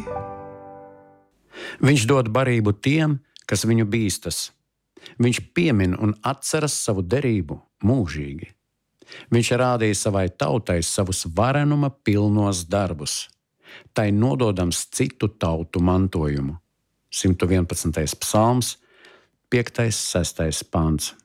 Viņš dod barību tiem, kas viņu bīstas. Viņš piemin un atceras savu derību mūžīgi. Viņš rādīja savai tautai savus varenuma pilnos darbus, tai nododams citu tautu mantojumu. 111. psalms, 5. 6. pāns.